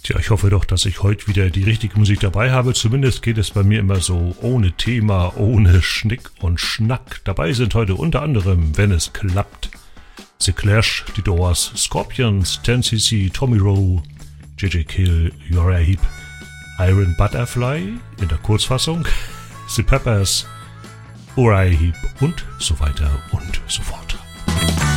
Tja, ich hoffe doch, dass ich heute wieder die richtige Musik dabei habe. Zumindest geht es bei mir immer so ohne Thema, ohne Schnick und Schnack. Dabei sind heute unter anderem, wenn es klappt, The Clash, The Doors, Scorpions, 10cc, Tommy Roe, J.J. Kill, Uriah Heep, Iron Butterfly in der Kurzfassung, The Peppers, Uriah Heep und so weiter und so fort.